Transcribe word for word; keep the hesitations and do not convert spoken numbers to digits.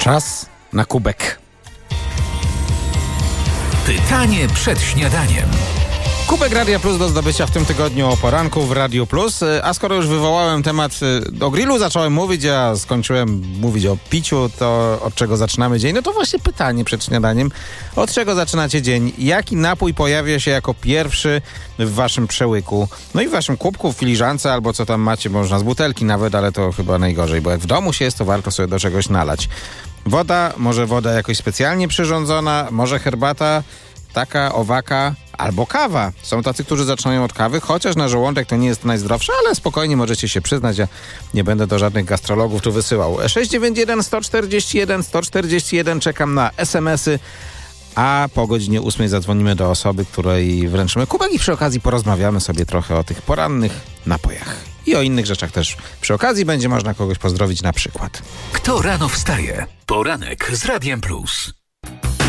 Czas na kubek. Pytanie przed śniadaniem. Kubek Radia Plus do zdobycia w tym tygodniu o poranku w Radiu Plus. A skoro już wywołałem temat, o grillu zacząłem mówić, a skończyłem mówić o piciu, to od czego zaczynamy dzień? No to właśnie pytanie przed śniadaniem. Od czego zaczynacie dzień? Jaki napój pojawia się jako pierwszy w waszym przełyku? No i w waszym kubku, w filiżance, albo co tam macie, można z butelki nawet, ale to chyba najgorzej, bo jak w domu się jest, to warto sobie do czegoś nalać. Woda, może woda jakoś specjalnie przyrządzona, może herbata, taka, owaka, albo kawa. Są tacy, którzy zaczynają od kawy, chociaż na żołądek to nie jest najzdrowsze, ale spokojnie możecie się przyznać, ja nie będę do żadnych gastrologów tu wysyłał. sześć dziewięć jeden, sto czterdzieści jeden, sto czterdzieści jeden, czekam na es em esy, a po godzinie ósmej zadzwonimy do osoby, której wręczymy kubek i przy okazji porozmawiamy sobie trochę o tych porannych napojach. I o innych rzeczach też. Przy okazji będzie można kogoś pozdrowić na przykład. Kto rano wstaje? Poranek z Radiem Plus.